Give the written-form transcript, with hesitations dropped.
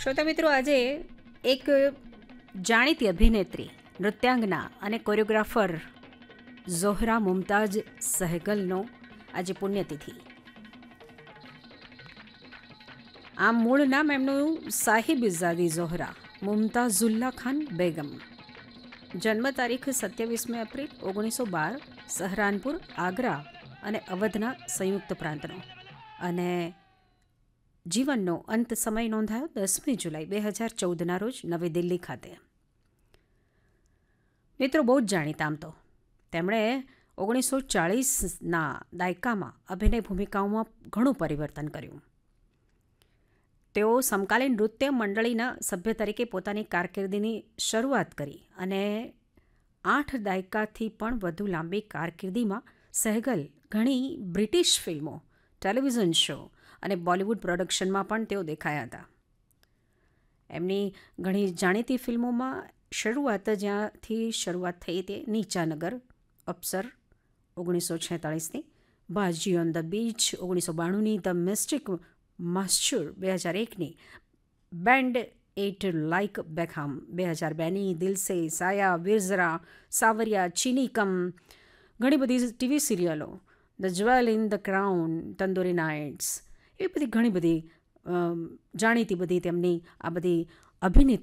શ્રોતા મિત્રો, આજે એક જાણીતી અભિનેત્રી, નૃત્યાંગના અને કોરિયોગ્રાફર ઝોહરા મુમતાઝ સહેગલનો આજે પુણ્યતિથિ. આમ મૂળ નામ એમનું સાહિબિઝાદી ઝોહરા મુમતાઝુલ્લા ખાન બેગમ. જન્મ તારીખ 27 એપ્રિલ 1912, સહરાનપુર, આગ્રા અને અવધના સંયુક્ત પ્રાંતનો. અને જીવનનો અંત સમય નોંધાયો 10મી જુલાઈ 2014ના રોજ નવી દિલ્હી ખાતે. મિત્રો, બહુ જ જાણીતા આમ તો તેમણે 1940ના દાયકામાં અભિનય ભૂમિકાઓમાં ઘણું પરિવર્તન કર્યું. તેઓ સમકાલીન નૃત્ય મંડળીના સભ્ય તરીકે પોતાની કારકિર્દીની શરૂઆત કરી અને 8 દાયકાથી પણ વધુ લાંબી કારકિર્દીમાં સહેગલ ઘણી બ્રિટિશ ફિલ્મો, ટેલિવિઝન શો અને બોલિવૂડ પ્રોડક્શનમાં પણ તેઓ દેખાયા હતા. એમની ઘણી જાણીતી ફિલ્મોમાં જ્યાંથી શરૂઆત થઈ તે નીચાનગર, અપ્સર 1946ની, બાજી on the beach 1992ની, the mistake માસ્ચુર 2001ની, band at like Beckham 2002ની, દિલ સે, સાયા, વિરઝરા, સાવરિયા, ચીની કમ, ઘણી બધી ટીવી સિરિયલો, the jewel in the crown, tandoori nights, એવી બધી ઘણી બધી જાણીતી બધી તેમની આ બધી અભિનેત્રી